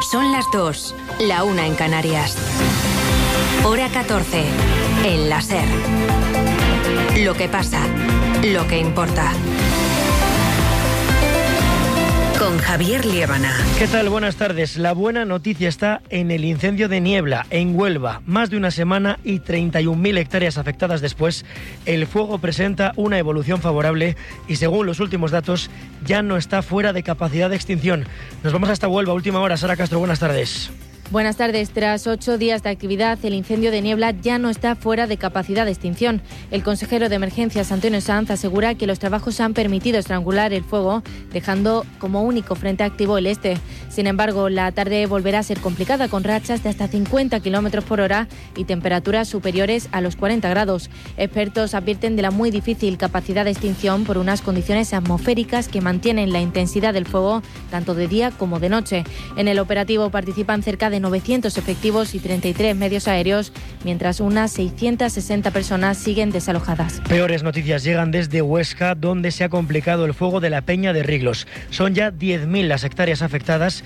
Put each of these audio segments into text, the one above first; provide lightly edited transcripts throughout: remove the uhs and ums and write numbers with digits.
Son las 2, la 1 en Canarias. Hora 14, en la SER. Lo que pasa, lo que importa. Con Javier Liébana. ¿Qué tal? Buenas tardes. La buena noticia está en el incendio de Niebla, en Huelva. Más de una semana y 31.000 hectáreas afectadas después, el fuego presenta una evolución favorable y, según los últimos datos, ya no está fuera de capacidad de extinción. Nos vamos hasta Huelva, última hora. Sara Castro, buenas tardes. Buenas tardes. Tras 8 días de actividad, el incendio de Niebla ya no está fuera de capacidad de extinción. El consejero de Emergencias, Antonio Sanz, asegura que los trabajos han permitido estrangular el fuego, dejando como único frente activo el este. Sin embargo, la tarde volverá a ser complicada, con rachas de hasta 50 km por hora y temperaturas superiores a los 40 grados. Expertos advierten de la muy difícil capacidad de extinción por unas condiciones atmosféricas que mantienen la intensidad del fuego tanto de día como de noche. En el operativo participan cerca de 900 efectivos y 33 medios aéreos, mientras unas 660 personas siguen desalojadas. Peores noticias llegan desde Huesca, donde se ha complicado el fuego de la Peña de Riglos. Son ya 10.000 las hectáreas afectadas,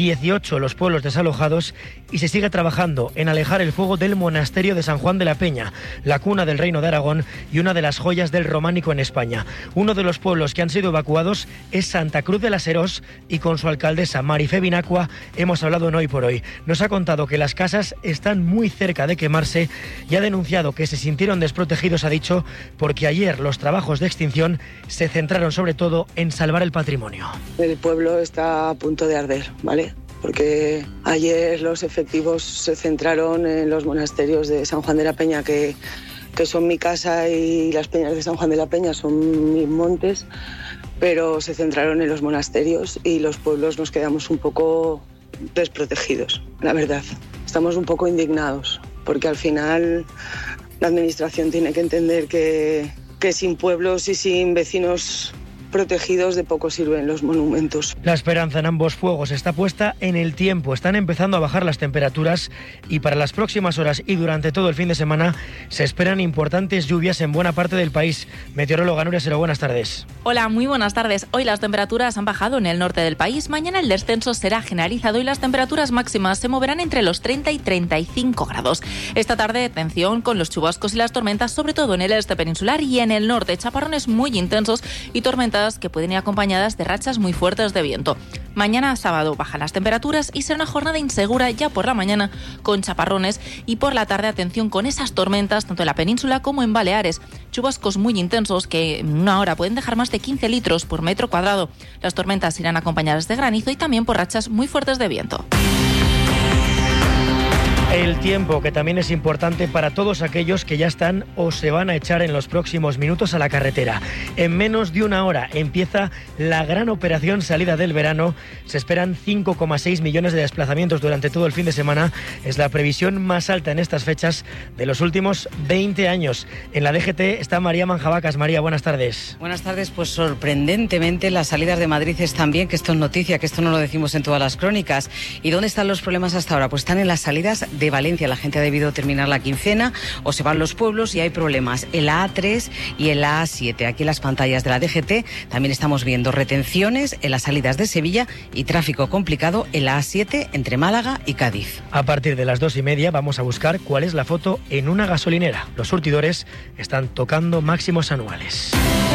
18 los pueblos desalojados y se sigue trabajando en alejar el fuego del monasterio de San Juan de la Peña, la cuna del Reino de Aragón y una de las joyas del románico en España. Uno de los pueblos que han sido evacuados es Santa Cruz de las Herós y con su alcaldesa Marifé Binacua hemos hablado en Hoy por Hoy. Nos ha contado que las casas están muy cerca de quemarse y ha denunciado que se sintieron desprotegidos, ha dicho, porque ayer los trabajos de extinción se centraron sobre todo en salvar el patrimonio. El pueblo está a punto de arder, ¿vale? Porque ayer los efectivos se centraron en los monasterios de San Juan de la Peña, que son mi casa, y las peñas de San Juan de la Peña son mis montes, pero se centraron en los monasterios y los pueblos nos quedamos un poco desprotegidos, la verdad. Estamos un poco indignados, porque al final la administración tiene que entender que sin pueblos y sin vecinos protegidos de poco sirven los monumentos. La esperanza en ambos fuegos está puesta en el tiempo. Están empezando a bajar las temperaturas y para las próximas horas y durante todo el fin de semana se esperan importantes lluvias en buena parte del país. Meteoróloga Nuria Sero, buenas tardes. Hola, muy buenas tardes. Hoy las temperaturas han bajado en el norte del país. Mañana el descenso será generalizado y las temperaturas máximas se moverán entre los 30 y 35 grados. Esta tarde, atención con los chubascos y las tormentas, sobre todo en el este peninsular y en el norte. Chaparrones muy intensos y tormentas que pueden ir acompañadas de rachas muy fuertes de viento. Mañana sábado bajan las temperaturas y será una jornada insegura ya por la mañana con chaparrones y por la tarde atención con esas tormentas tanto en la península como en Baleares. Chubascos muy intensos que en una hora pueden dejar más de 15 litros por metro cuadrado. Las tormentas irán acompañadas de granizo y también por rachas muy fuertes de viento. El tiempo, que también es importante para todos aquellos que ya están o se van a echar en los próximos minutos a la carretera. En menos de una hora empieza la gran operación salida del verano. Se esperan 5,6 millones de desplazamientos durante todo el fin de semana. Es la previsión más alta en estas fechas de los últimos 20 años. En la DGT está María Manjabacas. María, buenas tardes. Buenas tardes. Pues sorprendentemente las salidas de Madrid están bien, que esto es noticia, que esto no lo decimos en todas las crónicas. ¿Y dónde están los problemas hasta ahora? Pues están en las salidas de Valencia. La gente ha debido terminar la quincena o se van los pueblos y hay problemas en la A3 y en la A7. Aquí en las pantallas de la DGT también estamos viendo retenciones en las salidas de Sevilla y tráfico complicado en la A7 entre Málaga y Cádiz. A partir de las 2:30 vamos a buscar cuál es la foto en una gasolinera. Los surtidores están tocando máximos anuales.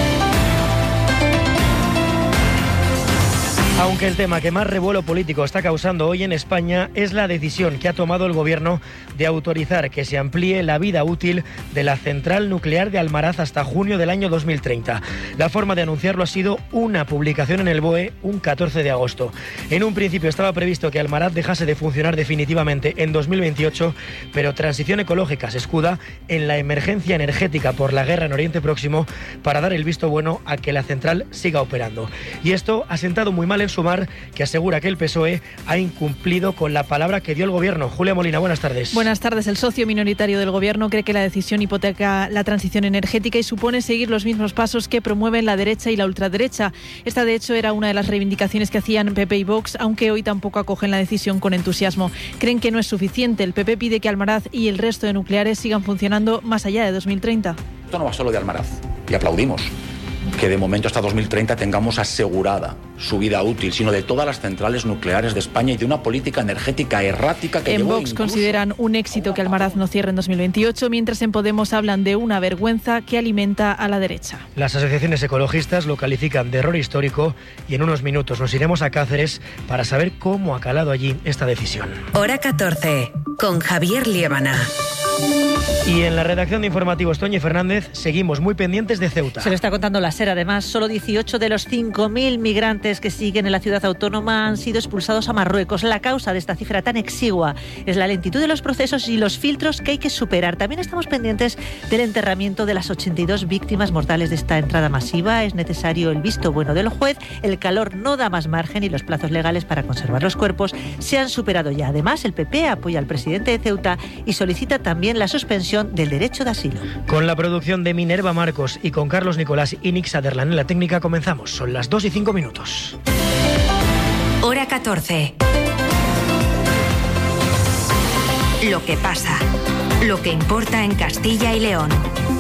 Aunque el tema que más revuelo político está causando hoy en España es la decisión que ha tomado el Gobierno de autorizar que se amplíe la vida útil de la central nuclear de Almaraz hasta junio del año 2030. La forma de anunciarlo ha sido una publicación en el BOE un 14 de agosto. En un principio estaba previsto que Almaraz dejase de funcionar definitivamente en 2028, pero Transición Ecológica se escuda en la emergencia energética por la guerra en Oriente Próximo para dar el visto bueno a que la central siga operando. Y esto ha sentado muy mal en Sumar, que asegura que el PSOE ha incumplido con la palabra que dio el Gobierno. Julia Molina, buenas tardes. Buenas tardes. El socio minoritario del Gobierno cree que la decisión hipoteca la transición energética y supone seguir los mismos pasos que promueven la derecha y la ultraderecha. Esta, de hecho, era una de las reivindicaciones que hacían PP y Vox, aunque hoy tampoco acogen la decisión con entusiasmo. Creen que no es suficiente. El PP pide que Almaraz y el resto de nucleares sigan funcionando más allá de 2030. Esto no va solo de Almaraz, y aplaudimos. que de momento hasta 2030 tengamos asegurada su vida útil, sino de todas las centrales nucleares de España y de una política energética errática que en Vox consideran un éxito que Almaraz no cierre en 2028, mientras en Podemos hablan de una vergüenza que alimenta a la derecha. Las asociaciones ecologistas lo califican de error histórico y en unos minutos nos iremos a Cáceres para saber cómo ha calado allí esta decisión. Hora 14, con Javier Liébana. Y en la redacción de Informativos, Toñi Fernández, seguimos muy pendientes de Ceuta. Se lo está contando la SER. Además, solo 18 de los 5.000 migrantes que siguen en la ciudad autónoma han sido expulsados a Marruecos. La causa de esta cifra tan exigua es la lentitud de los procesos y los filtros que hay que superar. También estamos pendientes del enterramiento de las 82 víctimas mortales de esta entrada masiva. Es necesario el visto bueno del juez. El calor no da más margen y los plazos legales para conservar los cuerpos se han superado ya. Además, el PP apoya al presidente de Ceuta y solicita también la suspensión del derecho de asilo. Con la producción de Minerva Marcos y con Carlos Nicolás y Nick Sutherland en la técnica comenzamos. Son las 2:05. Hora 14. Lo que pasa, lo que importa en Castilla y León.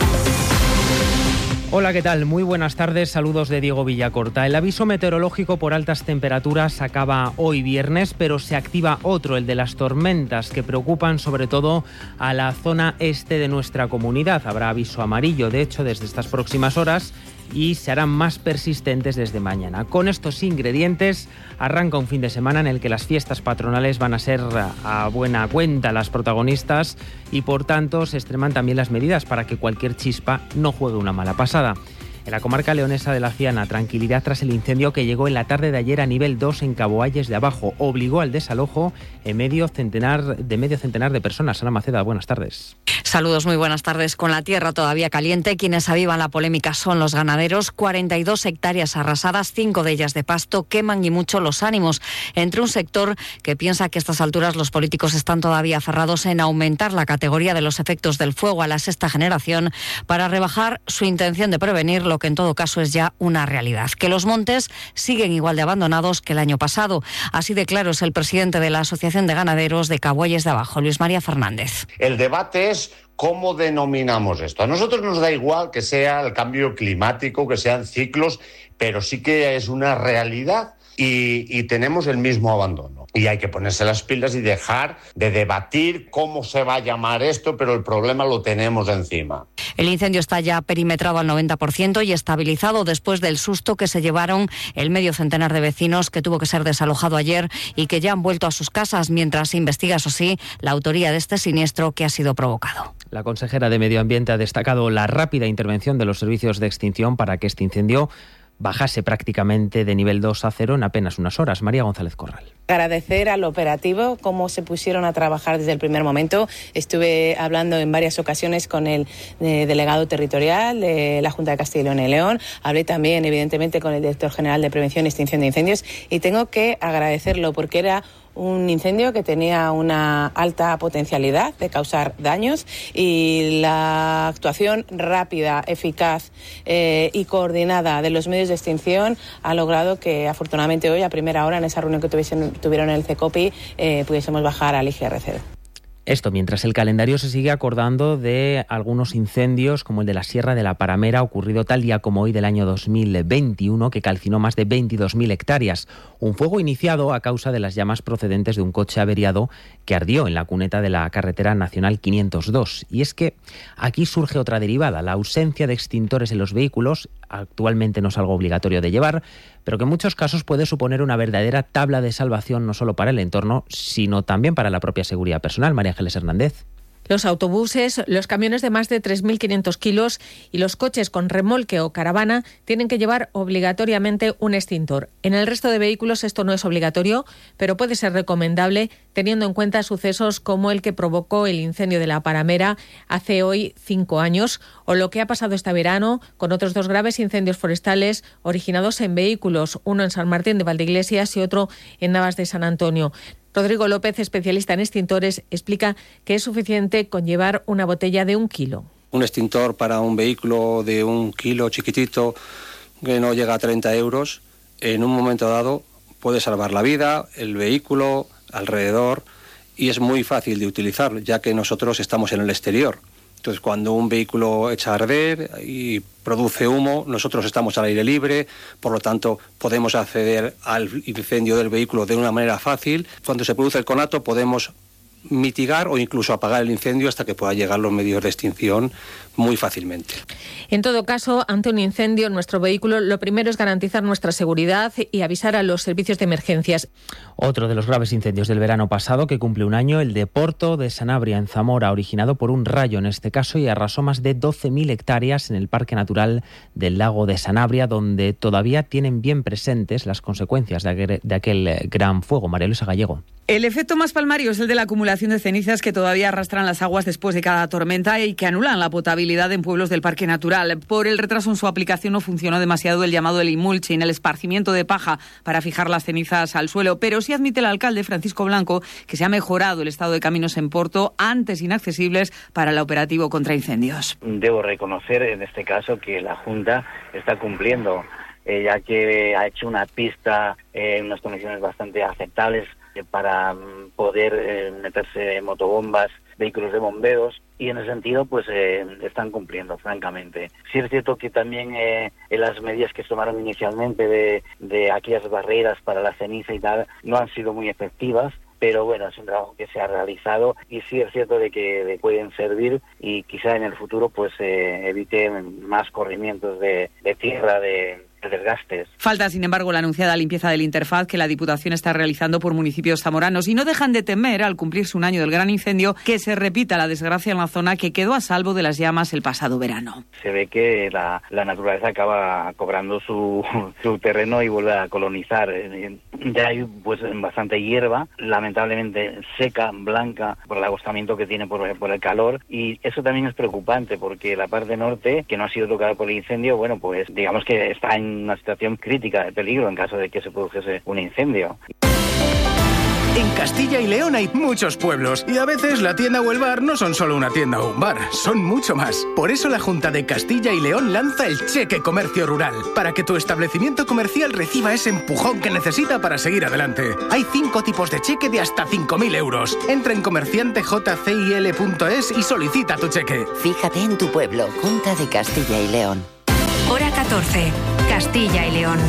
Hola, ¿qué tal? Muy buenas tardes, saludos de Diego Villacorta. El aviso meteorológico por altas temperaturas acaba hoy viernes, pero se activa otro, el de las tormentas, que preocupan sobre todo a la zona este de nuestra comunidad. Habrá aviso amarillo, de hecho, desde estas próximas horas y se harán más persistentes desde mañana. Con estos ingredientes arranca un fin de semana en el que las fiestas patronales van a ser a buena cuenta las protagonistas y por tanto se extreman también las medidas para que cualquier chispa no juegue una mala pasada. En la comarca leonesa de la Ciana, tranquilidad tras el incendio que llegó en la tarde de ayer a nivel 2 en Caboalles de Abajo. Obligó al desalojo de medio centenar de personas. Ana Maceda, buenas tardes. Saludos, muy buenas tardes. Con la tierra todavía caliente, quienes avivan la polémica son los ganaderos. 42 hectáreas arrasadas, 5 de ellas de pasto, queman y mucho los ánimos entre un sector que piensa que a estas alturas los políticos están todavía aferrados en aumentar la categoría de los efectos del fuego a la sexta generación para rebajar su intención de prevenir lo que en todo caso es ya una realidad, que los montes siguen igual de abandonados que el año pasado. Así de claro es el presidente de la Asociación de Ganaderos de Caboalles de Abajo, Luis María Fernández. El debate es cómo denominamos esto. A nosotros nos da igual que sea el cambio climático, que sean ciclos, pero sí que es una realidad y tenemos el mismo abandono. Y hay que ponerse las pilas y dejar de debatir cómo se va a llamar esto, pero el problema lo tenemos encima. El incendio está ya perimetrado al 90% y estabilizado después del susto que se llevaron el medio centenar de vecinos que tuvo que ser desalojado ayer y que ya han vuelto a sus casas mientras se investiga, eso sí, la autoría de este siniestro que ha sido provocado. La consejera de Medio Ambiente ha destacado la rápida intervención de los servicios de extinción para que este incendio bajase prácticamente de nivel 2 a 0 en apenas unas horas. María González Corral. Agradecer al operativo, cómo se pusieron a trabajar desde el primer momento. Estuve hablando en varias ocasiones con el delegado territorial de la Junta de Castilla y León. Hablé también, evidentemente, con el director general de Prevención y Extinción de Incendios y tengo que agradecerlo porque era un incendio que tenía una alta potencialidad de causar daños y la actuación rápida, eficaz y coordinada de los medios de extinción ha logrado que afortunadamente hoy a primera hora en esa reunión que tuvieron en el CECOPI pudiésemos bajar al IGRC. Esto mientras el calendario se sigue acordando de algunos incendios como el de la Sierra de la Paramera, ocurrido tal día como hoy del año 2021, que calcinó más de 22.000 hectáreas. Un fuego iniciado a causa de las llamas procedentes de un coche averiado que ardió en la cuneta de la carretera nacional 502. Y es que aquí surge otra derivada, la ausencia de extintores en los vehículos. Actualmente no es algo obligatorio de llevar, pero que en muchos casos puede suponer una verdadera tabla de salvación no solo para el entorno, sino también para la propia seguridad personal. María Ángeles Hernández. Los autobuses, los camiones de más de 3.500 kilos y los coches con remolque o caravana tienen que llevar obligatoriamente un extintor. En el resto de vehículos esto no es obligatorio, pero puede ser recomendable teniendo en cuenta sucesos como el que provocó el incendio de la Paramera hace hoy 5 años o lo que ha pasado este verano con otros 2 graves incendios forestales originados en vehículos, uno en San Martín de Valdeiglesias y otro en Navas de San Antonio. Rodrigo López, especialista en extintores, explica que es suficiente con llevar una botella de 1 kilo. Un extintor para un vehículo de 1 kilo chiquitito que no llega a 30 euros, en un momento dado puede salvar la vida, el vehículo, alrededor, y es muy fácil de utilizar, ya que nosotros estamos en el exterior. Entonces, cuando un vehículo echa a arder y produce humo, nosotros estamos al aire libre, por lo tanto podemos acceder al incendio del vehículo de una manera fácil. Cuando se produce el conato podemos mitigar o incluso apagar el incendio hasta que pueda llegar los medios de extinción muy fácilmente. En todo caso, ante un incendio en nuestro vehículo, lo primero es garantizar nuestra seguridad y avisar a los servicios de emergencias. Otro de los graves incendios del verano pasado, que cumple un año, el de Porto de Sanabria, en Zamora, originado por un rayo en este caso, y arrasó más de 12.000 hectáreas en el Parque Natural del Lago de Sanabria, donde todavía tienen bien presentes las consecuencias de aquel gran fuego. María Luisa Gallego. El efecto más palmario es el de la acumulación de cenizas que todavía arrastran las aguas después de cada tormenta y que anulan la potabilidad en pueblos del Parque Natural. Por el retraso en su aplicación no funcionó demasiado el llamado mulching, el esparcimiento de paja para fijar las cenizas al suelo, pero sí admite el alcalde Francisco Blanco que se ha mejorado el estado de caminos en Porto, antes inaccesibles para el operativo contra incendios. Debo reconocer en este caso que la Junta está cumpliendo, ya que ha hecho una pista en unas condiciones bastante aceptables para poder meterse motobombas, vehículos de bomberos, y en ese sentido pues están cumpliendo, francamente. Sí es cierto que también en las medidas que se tomaron inicialmente de aquellas barreras para la ceniza y tal no han sido muy efectivas, pero bueno, es un trabajo que se ha realizado y sí es cierto de que pueden servir y quizá en el futuro pues evite más corrimientos de tierra, de desgastes. Falta, sin embargo, la anunciada limpieza del interfaz que la Diputación está realizando por municipios zamoranos y no dejan de temer, al cumplirse un año del gran incendio, que se repita la desgracia en la zona que quedó a salvo de las llamas el pasado verano. Se ve que la naturaleza acaba cobrando su terreno y vuelve a colonizar. Ya hay pues bastante hierba, lamentablemente seca, blanca, por el agostamiento que tiene por el calor, y eso también es preocupante porque la parte norte, que no ha sido tocada por el incendio, bueno, pues digamos que está en una situación crítica de peligro en caso de que se produjese un incendio. En Castilla y León hay muchos pueblos y a veces la tienda o el bar no son solo una tienda o un bar, son mucho más. Por eso la Junta de Castilla y León lanza el Cheque Comercio Rural, para que tu establecimiento comercial reciba ese empujón que necesita para seguir adelante. Hay 5 tipos de cheque de hasta 5.000 euros. Entra en comerciantejcil.es y solicita tu cheque. Fíjate en tu pueblo, Junta de Castilla y León. Hora 14, Castilla y León.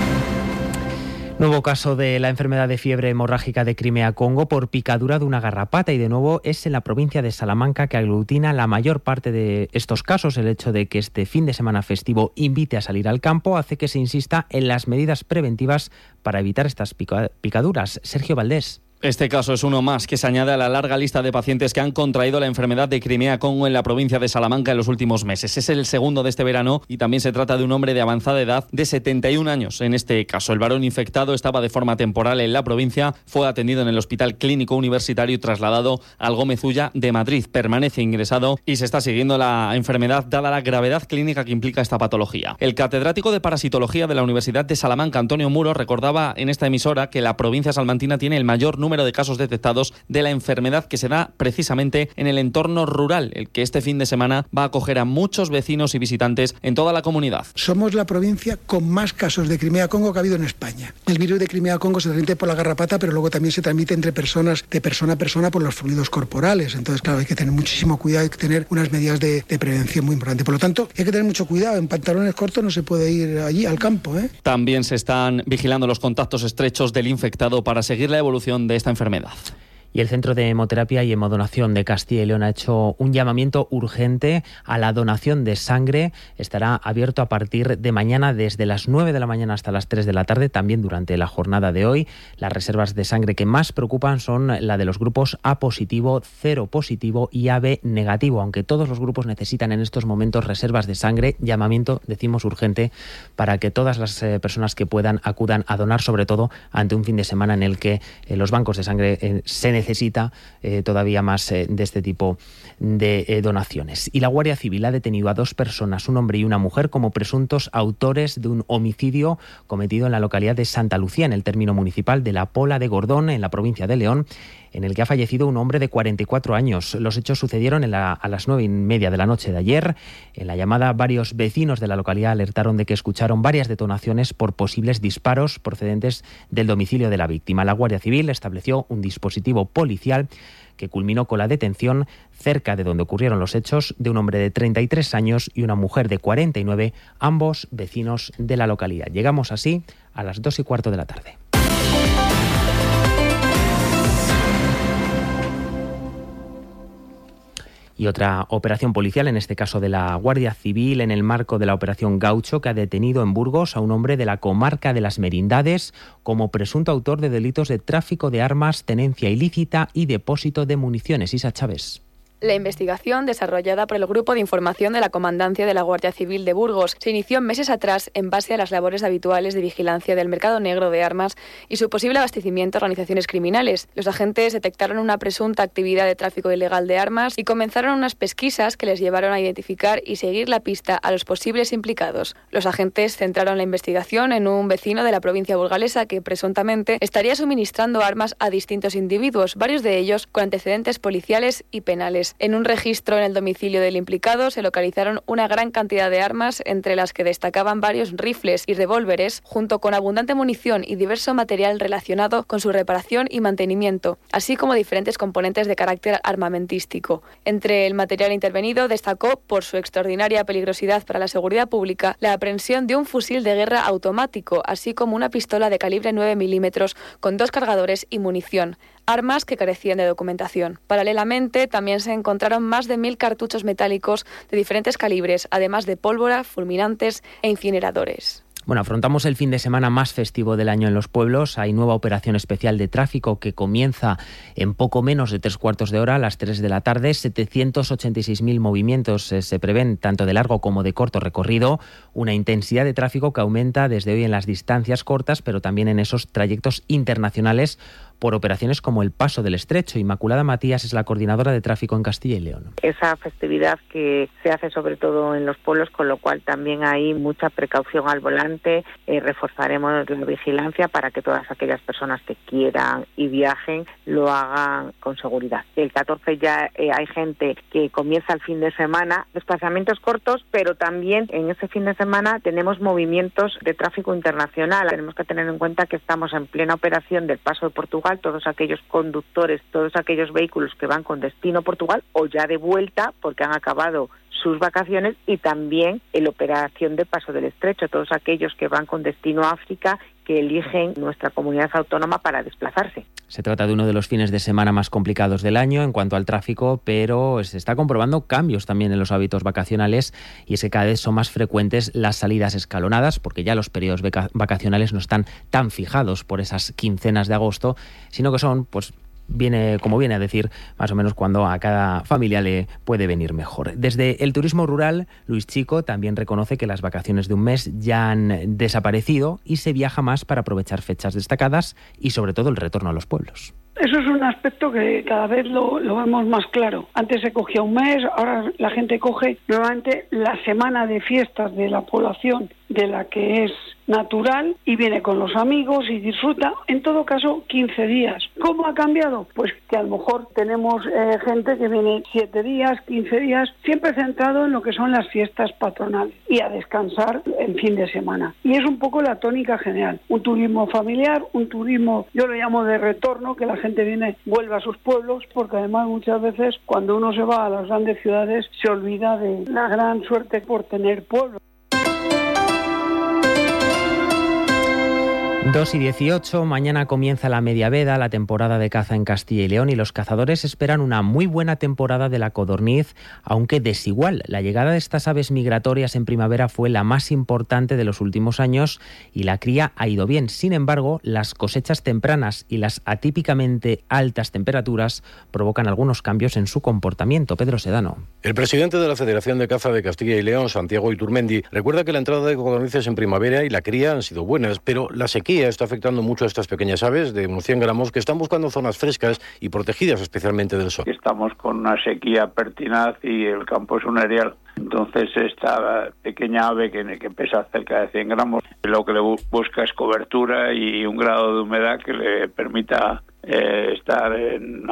Nuevo caso de la enfermedad de fiebre hemorrágica de Crimea-Congo por picadura de una garrapata, y de nuevo es en la provincia de Salamanca que aglutina la mayor parte de estos casos. El hecho de que este fin de semana festivo invite a salir al campo hace que se insista en las medidas preventivas para evitar estas picaduras. Sergio Valdés. Este caso es uno más que se añade a la larga lista de pacientes que han contraído la enfermedad de Crimea-Congo en la provincia de Salamanca en los últimos meses. Es el segundo de este verano y también se trata de un hombre de avanzada edad de 71 años. En este caso, el varón infectado estaba de forma temporal en la provincia, fue atendido en el Hospital Clínico Universitario y trasladado al Gómez Ulla de Madrid. Permanece ingresado y se está siguiendo la enfermedad dada la gravedad clínica que implica esta patología. El catedrático de parasitología de la Universidad de Salamanca, Antonio Muro, recordaba en esta emisora que la provincia salmantina tiene el mayor número de casos detectados de la enfermedad, que se da precisamente en el entorno rural, el que este fin de semana va a acoger a muchos vecinos y visitantes en toda la comunidad. Somos la provincia con más casos de Crimea-Congo que ha habido en España. El virus de Crimea-Congo se transmite por la garrapata, pero luego también se transmite entre personas, de persona a persona, por los fluidos corporales. Entonces, claro, hay que tener muchísimo cuidado, hay que tener unas medidas de prevención muy importantes. Por lo tanto, hay que tener mucho cuidado. En pantalones cortos no se puede ir allí al campo, ¿eh? También se están vigilando los contactos estrechos del infectado para seguir la evolución de esta enfermedad. Y el Centro de Hemoterapia y Hemodonación de Castilla y León ha hecho un llamamiento urgente a la donación de sangre. Estará abierto a partir de mañana desde las 9 de la mañana hasta las 3 de la tarde, también durante la jornada de hoy. Las reservas de sangre que más preocupan son la de los grupos A positivo, 0 positivo y AB negativo. Aunque todos los grupos necesitan en estos momentos reservas de sangre, llamamiento, decimos, urgente, para que todas las personas que puedan acudan a donar, sobre todo ante un fin de semana en el que los bancos de sangre se necesita todavía más de este tipo de donaciones. Y la Guardia Civil ha detenido a 2 personas, un hombre y una mujer, como presuntos autores de un homicidio cometido en la localidad de Santa Lucía, en el término municipal de La Pola de Gordón, en la provincia de León, en el que ha fallecido un hombre de 44 años. Los hechos sucedieron a las 9:30 de la noche de ayer. En la llamada, varios vecinos de la localidad alertaron de que escucharon varias detonaciones por posibles disparos procedentes del domicilio de la víctima. La Guardia Civil estableció un dispositivo policial que culminó con la detención cerca de donde ocurrieron los hechos de un hombre de 33 años y una mujer de 49, ambos vecinos de la localidad. Llegamos así a las 2:15 de la tarde. Y otra operación policial, en este caso de la Guardia Civil, en el marco de la Operación Gaucho, que ha detenido en Burgos a un hombre de la comarca de las Merindades como presunto autor de delitos de tráfico de armas, tenencia ilícita y depósito de municiones. Isa Chávez. La investigación, desarrollada por el Grupo de Información de la Comandancia de la Guardia Civil de Burgos, se inició meses atrás en base a las labores habituales de vigilancia del mercado negro de armas y su posible abastecimiento a organizaciones criminales. Los agentes detectaron una presunta actividad de tráfico ilegal de armas y comenzaron unas pesquisas que les llevaron a identificar y seguir la pista a los posibles implicados. Los agentes centraron la investigación en un vecino de la provincia burgalesa que presuntamente estaría suministrando armas a distintos individuos, varios de ellos con antecedentes policiales y penales. En un registro en el domicilio del implicado se localizaron una gran cantidad de armas, entre las que destacaban varios rifles y revólveres, junto con abundante munición y diverso material relacionado con su reparación y mantenimiento, así como diferentes componentes de carácter armamentístico. Entre el material intervenido destacó, por su extraordinaria peligrosidad para la seguridad pública, la aprehensión de un fusil de guerra automático, así como una pistola de calibre 9 milímetros con 2 cargadores y munición, armas que carecían de documentación. Paralelamente, también se encontraron más de 1.000 cartuchos metálicos de diferentes calibres, además de pólvora, fulminantes e incineradores. Bueno, afrontamos el fin de semana más festivo del año en los pueblos. Hay nueva operación especial de tráfico que comienza en poco menos de 3/4 de hora, a las 3 de la tarde. 786.000 movimientos se prevén, tanto de largo como de corto recorrido. Una intensidad de tráfico que aumenta desde hoy en las distancias cortas, pero también en esos trayectos internacionales por operaciones como el Paso del Estrecho. Inmaculada Matías es la coordinadora de tráfico en Castilla y León. Esa festividad que se hace sobre todo en los pueblos, con lo cual también hay mucha precaución al volante. Reforzaremos la vigilancia para que todas aquellas personas que quieran y viajen lo hagan con seguridad. El 14 ya hay gente que comienza el fin de semana, desplazamientos cortos, pero también en ese fin de semana tenemos movimientos de tráfico internacional. Tenemos que tener en cuenta que estamos en plena operación del Paso de Portugal. Todos aquellos conductores, todos aquellos vehículos que van con destino Portugal o ya de vuelta porque han acabado sus vacaciones, y también en la operación de Paso del Estrecho, todos aquellos que van con destino África, que eligen nuestra comunidad autónoma para desplazarse. Se trata de uno de los fines de semana más complicados del año en cuanto al tráfico, pero se está comprobando cambios también en los hábitos vacacionales, y es que cada vez son más frecuentes las salidas escalonadas, porque ya los periodos vacacionales no están tan fijados por esas quincenas de agosto, sino que son, viene a decir más o menos cuando a cada familia le puede venir mejor. Desde el turismo rural, Luis Chico también reconoce que las vacaciones de un mes ya han desaparecido y se viaja más para aprovechar fechas destacadas y sobre todo el retorno a los pueblos. Eso es un aspecto que cada vez lo vemos más claro. Antes se cogía un mes, ahora la gente coge nuevamente la semana de fiestas de la población, de la que es natural, y viene con los amigos y disfruta, en todo caso 15 días. ¿Cómo ha cambiado? Pues que a lo mejor tenemos gente que viene 7 días, 15 días, siempre centrado en lo que son las fiestas patronales y a descansar en fin de semana. Y es un poco la tónica general. Un turismo familiar, un turismo, yo lo llamo de retorno, que la gente vuelve a sus pueblos, porque además muchas veces cuando uno se va a las grandes ciudades se olvida de la gran suerte por tener pueblos. 2:18, mañana comienza la media veda, la temporada de caza en Castilla y León, y los cazadores esperan una muy buena temporada de la codorniz, aunque desigual. La llegada de estas aves migratorias en primavera fue la más importante de los últimos años y la cría ha ido bien. Sin embargo, las cosechas tempranas y las atípicamente altas temperaturas provocan algunos cambios en su comportamiento. Pedro Sedano. El presidente de la Federación de Caza de Castilla y León, Santiago Iturmendi, recuerda que la entrada de codornices en primavera y la cría han sido buenas, pero la sequía está afectando mucho a estas pequeñas aves de unos 100 gramos que están buscando zonas frescas y protegidas especialmente del sol. Estamos con una sequía pertinaz y el campo es un areal. Entonces esta pequeña ave que pesa cerca de 100 gramos, lo que le busca es cobertura y un grado de humedad que le permita estar en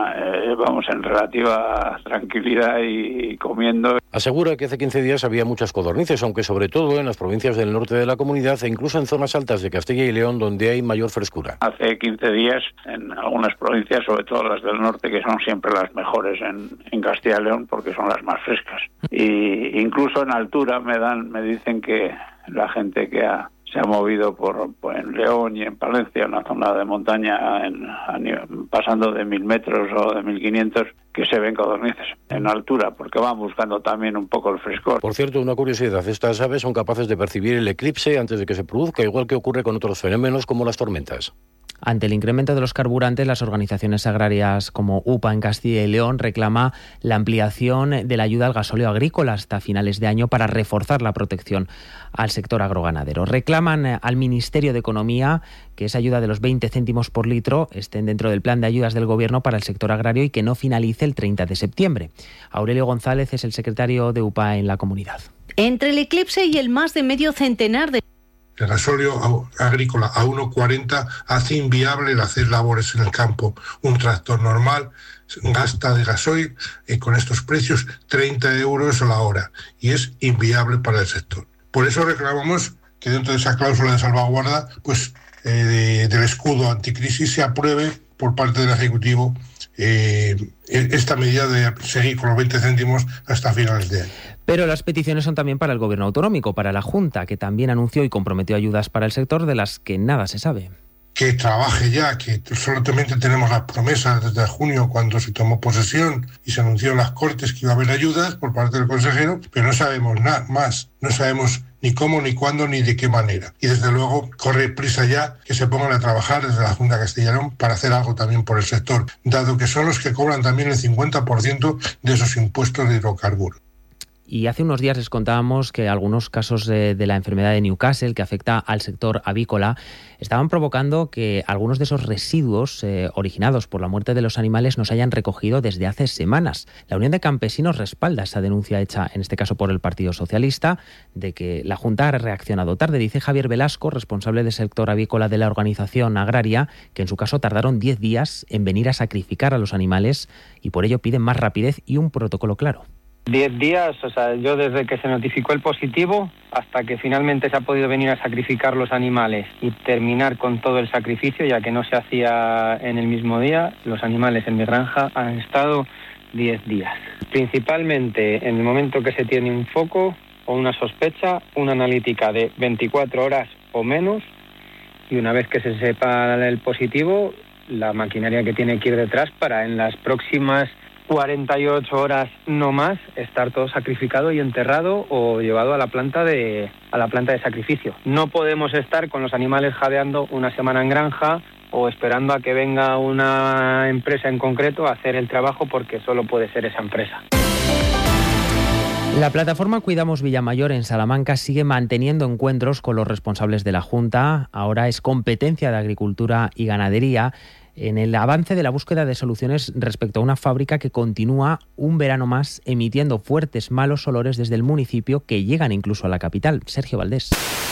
relativa tranquilidad y comiendo. Asegura que hace 15 días había muchas codornices, aunque sobre todo en las provincias del norte de la comunidad e incluso en zonas altas de Castilla y León, donde hay mayor frescura. Hace 15 días en algunas provincias, sobre todo las del norte, que son siempre las mejores en Castilla y León porque son las más frescas. Y incluso en altura me dicen que la gente que se ha movido por en León y en Palencia, una zona de montaña pasando de 1.000 metros o de 1.500, que se ven codornices en altura, porque van buscando también un poco el frescor. Por cierto, una curiosidad, estas aves son capaces de percibir el eclipse antes de que se produzca, igual que ocurre con otros fenómenos como las tormentas. Ante el incremento de los carburantes, las organizaciones agrarias como UPA en Castilla y León reclama la ampliación de la ayuda al gasóleo agrícola hasta finales de año para reforzar la protección al sector agroganadero. Reclaman al Ministerio de Economía que esa ayuda de los 20 céntimos por litro estén dentro del plan de ayudas del Gobierno para el sector agrario y que no finalice el 30 de septiembre. Aurelio González es el secretario de UPA en la comunidad. Entre el eclipse y el más de medio centenar de... El gasóleo agrícola a 1,40 hace inviable el hacer labores en el campo. Un tractor normal gasta de gasoil con estos precios 30 euros a la hora y es inviable para el sector. Por eso reclamamos que dentro de esa cláusula de salvaguarda del escudo anticrisis se apruebe por parte del Ejecutivo esta medida de seguir con los 20 céntimos hasta finales de año. Pero las peticiones son también para el Gobierno autonómico, para la Junta, que también anunció y comprometió ayudas para el sector de las que nada se sabe. Que trabaje ya, que solamente tenemos las promesas desde junio cuando se tomó posesión y se anunció en las Cortes que iba a haber ayudas por parte del consejero, pero no sabemos nada más, no sabemos ni cómo, ni cuándo, ni de qué manera. Y desde luego corre prisa ya que se pongan a trabajar desde la Junta de Castilla y León para hacer algo también por el sector, dado que son los que cobran también el 50% de esos impuestos de hidrocarburos. Y hace unos días les contábamos que algunos casos de la enfermedad de Newcastle, que afecta al sector avícola, estaban provocando que algunos de esos residuos originados por la muerte de los animales no se hayan recogido desde hace semanas. La Unión de Campesinos respalda esa denuncia hecha, en este caso por el Partido Socialista, de que la Junta ha reaccionado tarde. Dice Javier Velasco, responsable del sector avícola de la organización agraria, que en su caso tardaron 10 días en venir a sacrificar a los animales y por ello piden más rapidez y un protocolo claro. 10 días, o sea, yo desde que se notificó el positivo hasta que finalmente se ha podido venir a sacrificar los animales y terminar con todo el sacrificio, ya que no se hacía en el mismo día, los animales en mi granja han estado 10 días. Principalmente en el momento que se tiene un foco o una sospecha, una analítica de 24 horas o menos, y una vez que se sepa el positivo, la maquinaria que tiene que ir detrás para en las próximas 48 horas no más estar todo sacrificado y enterrado o llevado a la planta de sacrificio. No podemos estar con los animales jadeando una semana en granja o esperando a que venga una empresa en concreto a hacer el trabajo, porque solo puede ser esa empresa. La plataforma Cuidamos Villamayor en Salamanca sigue manteniendo encuentros con los responsables de la Junta. Ahora es competencia de Agricultura y Ganadería en el avance de la búsqueda de soluciones respecto a una fábrica que continúa un verano más emitiendo fuertes malos olores desde el municipio que llegan incluso a la capital. Sergio Valdés.